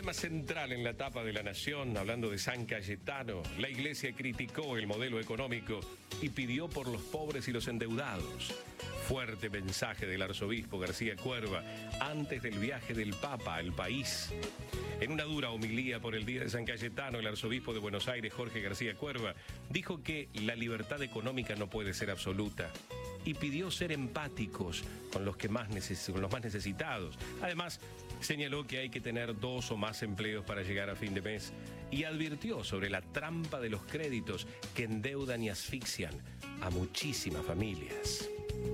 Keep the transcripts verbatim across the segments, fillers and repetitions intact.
tema central en la tapa de La Nación, hablando de San Cayetano. La iglesia criticó el modelo económico y pidió por los pobres y los endeudados. Fuerte mensaje del arzobispo García Cuerva antes del viaje del Papa al país. En una dura homilía por el Día de San Cayetano, el arzobispo de Buenos Aires, Jorge García Cuerva, dijo que la libertad económica no puede ser absoluta y pidió ser empáticos con los, que más neces- con los más necesitados. Además, señaló que hay que tener dos o más empleos para llegar a fin de mes y advirtió sobre la trampa de los créditos que endeudan y asfixian a muchísimas familias.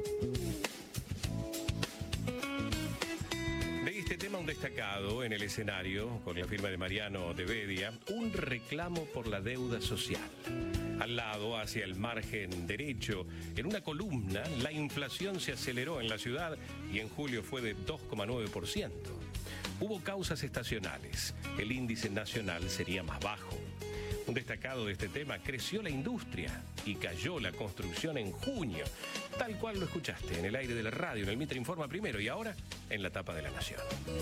De este tema, un destacado en el escenario, con la firma de Mariano de Bedia, un reclamo por la deuda social. Al lado, hacia el margen derecho, en una columna, la inflación se aceleró en la ciudad y en julio fue de dos coma nueve por ciento. Hubo causas estacionales. El índice nacional sería más bajo. Un destacado de este tema: creció la industria y cayó la construcción en junio. Tal cual lo escuchaste en el aire de la radio, en el Mitre Informa primero y ahora en la tapa de La Nación.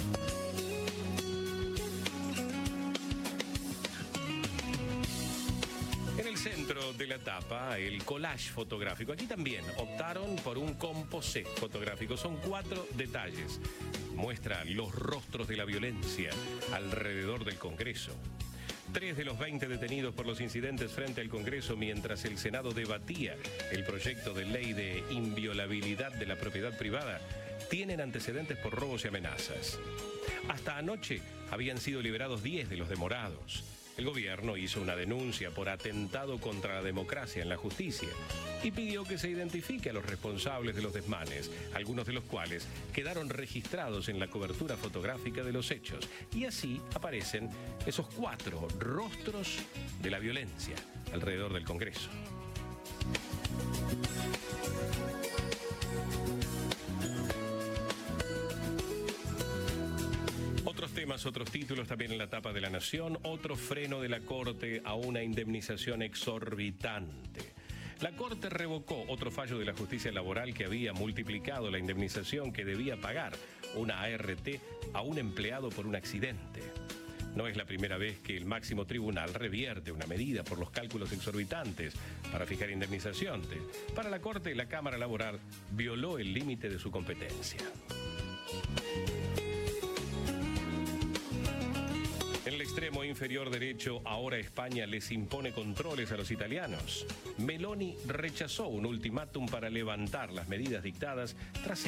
En el centro de la tapa, el collage fotográfico. Aquí también optaron por un composé fotográfico. Son cuatro detalles. Muestra los rostros de la violencia alrededor del Congreso. Tres de los veinte detenidos por los incidentes frente al Congreso mientras el Senado debatía el proyecto de ley de inviolabilidad de la propiedad privada tienen antecedentes por robos y amenazas. Hasta anoche habían sido liberados diez de los demorados. El gobierno hizo una denuncia por atentado contra la democracia en la justicia y pidió que se identifique a los responsables de los desmanes, algunos de los cuales quedaron registrados en la cobertura fotográfica de los hechos. Y así aparecen esos cuatro rostros de la violencia alrededor del Congreso. Otros temas, otros títulos también en la tapa de La Nación. Otro freno de la Corte a una indemnización exorbitante. La Corte revocó otro fallo de la justicia laboral que había multiplicado la indemnización que debía pagar una A R T a un empleado por un accidente. No es la primera vez que el máximo tribunal revierte una medida por los cálculos exorbitantes para fijar indemnización. Para la Corte, la Cámara Laboral violó el límite de su competencia. En el extremo inferior derecho, ahora España les impone controles a los italianos. Meloni rechazó un ultimátum para levantar las medidas dictadas tras el